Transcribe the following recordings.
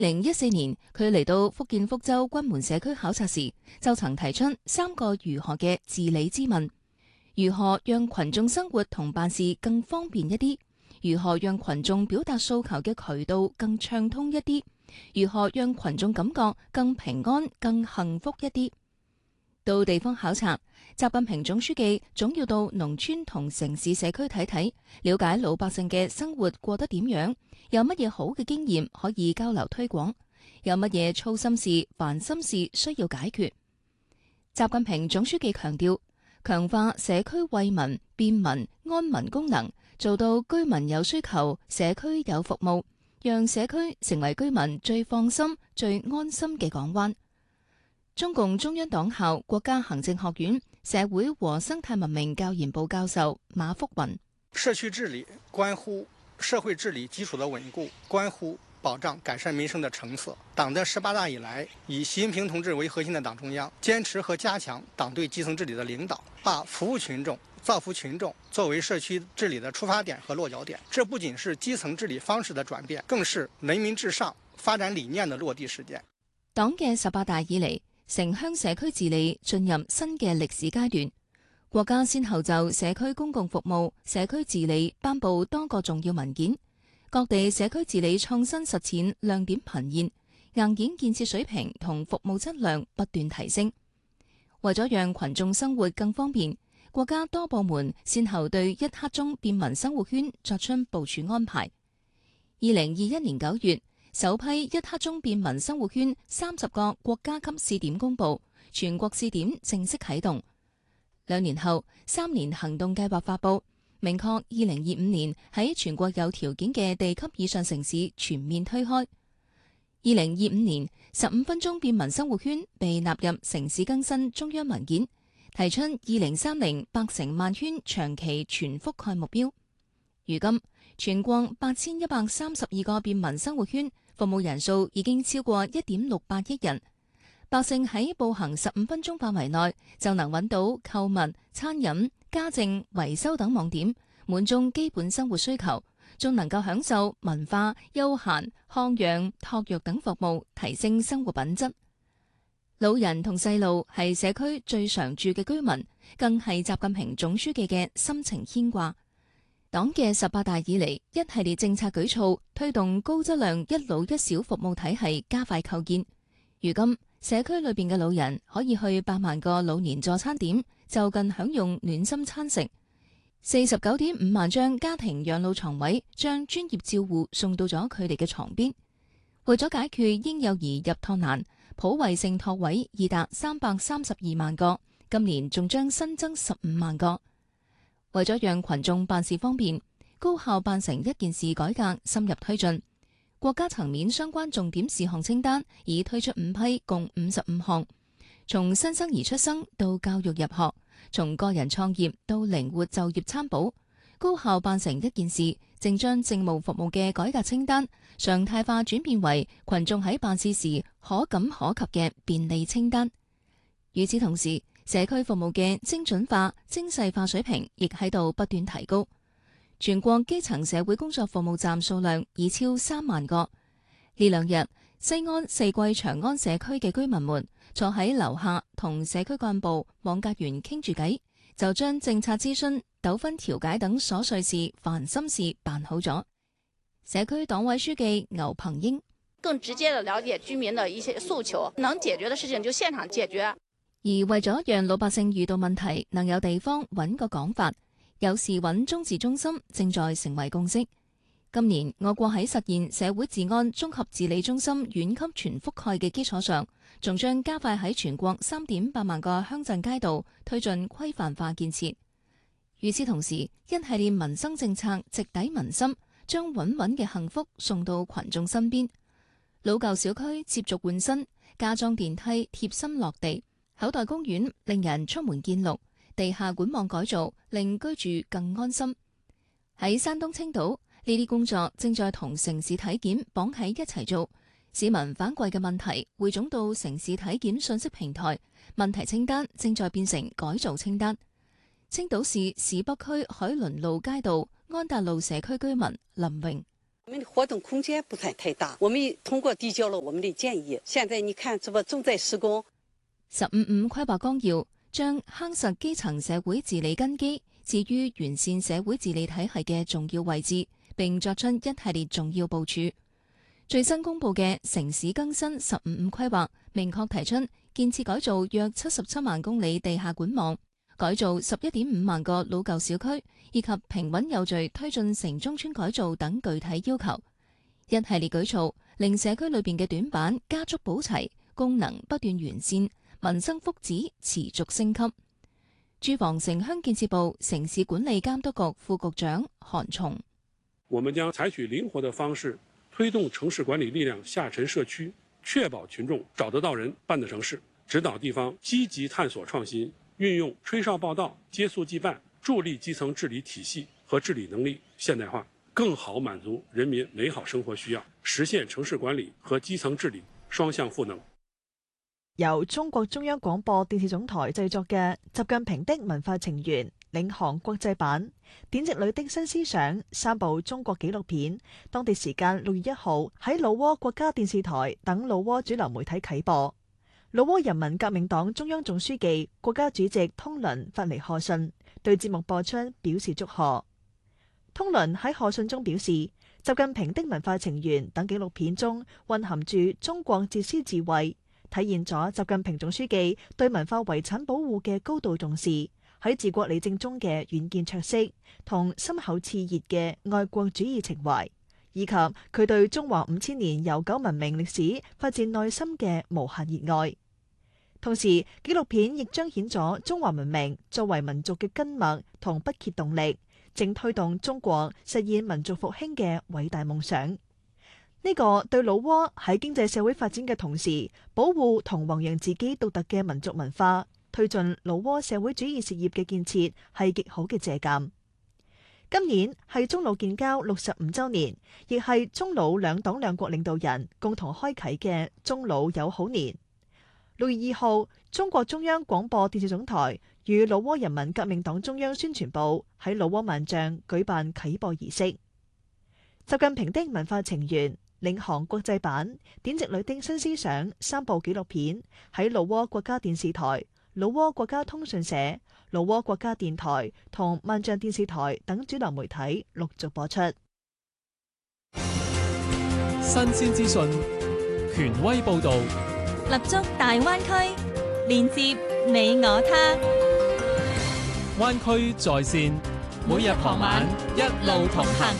2014年，佢嚟到福建福州軍門社區考察時，就曾提出3個如何嘅治理之問：如何讓群眾生活同辦事更方便一啲？如何讓群眾表達訴求嘅渠道更暢通一啲？如何讓群眾感覺更平安、更幸福一啲？到地方考察，習近平總書記總要到農村同城市社區睇睇，了解老百姓嘅生活過得點樣，有乜嘢好嘅經驗可以交流推廣，有乜嘢操心事、煩心事需要解決。習近平總書記強調，強化社區惠民、便民、安民功能，做到居民有需求，社區有服務，讓社區成為居民最放心、最安心嘅港灣。中共中央黨校國家行政學院社會和生態文明教研部教授馬福雲： 社區治理關乎社會治理基礎的穩固，關乎保障改善民生的成色。黨的18大以來，以習近平同志為核心的黨中央堅持和加強黨對基層治理的領導，把服務群眾、造福群眾作為社區治理的出發點和落腳點。這不僅是基層治理方式的轉變，更是人民至上發展理念的落地實踐。 黨嘅18大以嚟，城鄉社區治理進入新嘅歷史階段，國家先後就社區公共服務、社區治理頒布多個重要文件，各地社區治理創新實踐亮點頻現，硬件建設水平同服務質量不斷提升。為咗讓群眾生活更方便，國家多部門先後對1刻鐘便民生活圈作出部署安排。2021年9月，首批1刻鐘便民生活圈30個國家級試點公布，全國試點正式啟動。2年後，3年行動計劃發布，明確2025年喺全國有條件嘅地級以上城市全面推開。2025年15分鐘便民生活圈被納入城市更新中央文件，提出2030百城萬圈長期全覆蓋目標。如今，全國8132個便民生活圈服務人數已經超過1.68億人，百姓喺步行15分鐘範圍內就能揾到購物、餐飲、家政、維修等網點，滿足基本生活需求，仲能夠享受文化、休閒、康養、托育等服務，提升生活品質。老人同細路係社區最常住嘅居民，更係習近平總書記嘅深情牽掛。黨嘅18大以嚟，一系列政策舉措推動高質量一老一小服務體系加快構建。如今，社區裏邊嘅老人可以去8萬個老年助餐點就近享用暖心餐食，49.5萬張家庭養老床位將專業照護送到咗佢哋嘅床邊。為咗解決嬰幼兒入托難，普惠性托位已達332萬個，今年仲將新增15萬個。為咗讓群眾辦事方便，高效辦成一件事改革深入推進，國家層面相關重點事項清單已推出5批，共55項。從新生兒出生到教育入學，從個人創業到靈活就業參保，高效辦成一件事，正將政務服務嘅改革清單常態化轉變為群眾喺辦事時可感可及嘅便利清單。與此同時，社區服務嘅精準化、精細化水平亦喺度不斷提高。全國基層社會工作服務站數量已超3萬個。呢2日，西安4季長安社區嘅居民們坐喺樓下同社區幹部、網格員傾住偈，就將政策諮詢、糾紛調解等瑣碎事、煩心事辦好咗。社區黨委書記牛鵬英： 更直接地了解居民的一些訴求，能解決的事情就現場解決。 而為咗讓老百姓遇到問題能有地方揾個講法，有事揾中治中心正在成為共識。今年我國喺實現社會治安綜合治理中心縣級全覆蓋嘅基礎上，仲將加快喺全國3.8萬個鄉鎮街道推進規範化建設。與此同時，一系列民生政策直抵民心，將穩穩嘅幸福送到群眾身邊。老舊小區接續換新，加裝電梯貼心落地。口袋公園令人出門見綠，地下管網改造令居住更安心。喺山東青島，呢啲工作正在同城市體檢綁喺一齊做。市民反饋嘅問題匯總到城市體檢信息平台，問題清單正在變成改造清單。青島市市北區海倫路街道安達路社區居民林榮： 我们的活动空间不算太大，我们通過遞交了我們的建議。現在你看，這不正在施工。 15.5規劃綱要將夯實基層社會治理根基置於完善社會治理體系嘅重要位置，並作出一系列重要部署。最新公布嘅城市更新15.5規劃，明確提出建設改造約77萬公里地下管網，改造11.5萬個老舊小區，以及平穩有序推進城中村改造等具體要求。一系列舉措令社區裏邊嘅短板加速補齊，功能不斷完善，民生福祉持續升級。住房城鄉建設部城市管理監督局副局長韓松： 我們將採取靈活的方式，推動城市管理力量下沉社區，確保群眾找得到人辦得成事，指導地方積極探索創新，運用吹哨報到、接速即辦，助力基層治理體系和治理能力現代化，更好滿足人民美好生活需要，實現城市管理和基層治理雙向賦能。 由中國中央廣播電視總台製作嘅習近平的文化情緣領航國際版典籍裏的新思想3部中國紀錄片，當地時間6月1號喺老撾國家電視台等老撾主流媒體啟播。老撾人民革命黨中央總書記、國家主席通倫發嚟賀信，對節目播出表示祝賀。通倫喺賀信中表示，習近平的文化情緣等紀錄片中蘊含住中國哲思智慧，體現咗習近平總書記對文化遺產保護嘅高度重視，喺治國理政中嘅遠見卓識同深厚熾熱嘅愛國主義情懷，以及佢對中華5000年悠久文明歷史發自內心嘅無限熱愛。同時，紀錄片亦彰顯咗中華文明作為民族嘅根脈同不竭動力，正推動中國實現民族復興嘅偉大夢想。呢個對老撾喺經濟社會發展嘅同時，保護同弘揚自己獨特嘅民族文化，推進老撾社會主義事業嘅建設係極好嘅借鑑。今年係中老建交65週年，亦係中老兩黨兩國領導人共同開啟嘅中老友好年。6月2號，中國中央廣播電視總台與老撾人民革命黨中央宣傳部喺老撾萬象舉辦啟播儀式。習近平的文化情緣領航國際版典籍裏的新思想3部紀錄片喺老撾國家電視台、老撾國家通訊社、老撾國家電台同萬象電視台等主流媒體陸續播出。 新鮮資訊，權威報導， 立足大灣區，連接你我他。 灣區在線，每日傍晚一路同行。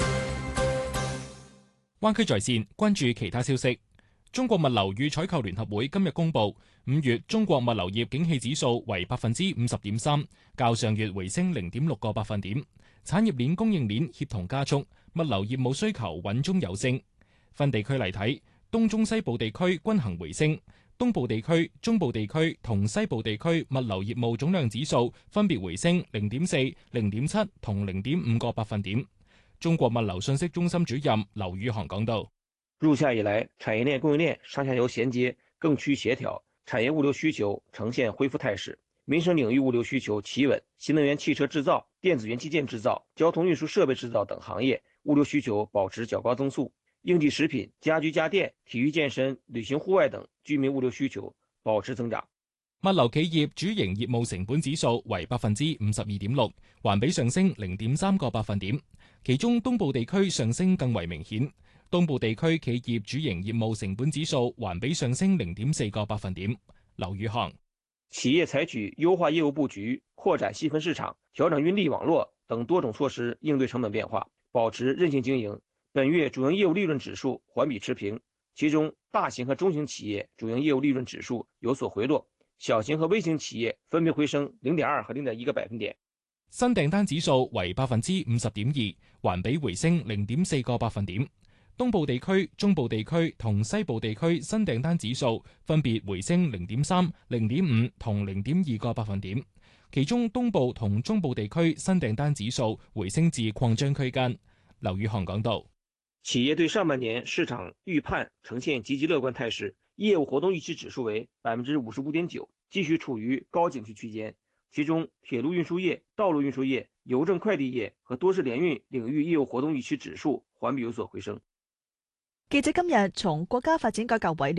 灣區在線，關注其他消息。中國物流與採購聯合會今日公布，5月中國物流業景氣指數為50.3%，較上月回升0.6個百分點。產業鏈供應鏈協同加速，物流業務需求穩中有升。分地區嚟睇，東中西部地區均行回升，東部地區、中部地區同西部地區物流業務總量指數分別回升0.4、0.7同0.5個百分點。中國物流信息中心主任劉宇航講道： 入夏以來，產業鏈供應鏈上下游銜接更趨協調，產業物流需求呈現恢復態勢，民生領域物流需求企穩，新能源汽車製造、電子元器件製造、交通運輸設備製造等行業物流需求保持較高增速。應季食品、家居家電、體育健身、旅行戶外等居民物流需求保持增長。 物流企業主營業務成本指數為52.6%，環比上升0.3個百分點。其中東部地區上升更為明顯，東部地區企業主營業務成本指數環比上升0.4個百分點。劉宇航： 企業採取優化業務佈局、擴展細分市場、調整運力網絡等多種措施應對成本變化，保持韌性經營。本月主營業務利潤指數環比持平，其中大型和中型企業主營業務利潤指數有所回落，小型和微型企業分別回升0.2和0.1個百分點。 新訂單指數為50.2%，環比回升0.4個百分點。東部地區、中部地區同西部地區新訂單指數分別回升0.3、0.5同0.2個百分點。其中東部同中部地區新訂單指數回升至擴張區間。劉宇航講道： 企業對上半年市場預判呈現積極樂觀態勢，業務活動預期指數為55.9%，繼續處於高景氣區間。其中，鐵路運輸業、道路運輸業、郵政快遞業和多式聯運領域業務活動預期指數環比有所回升。 記者今日從國家發展改革委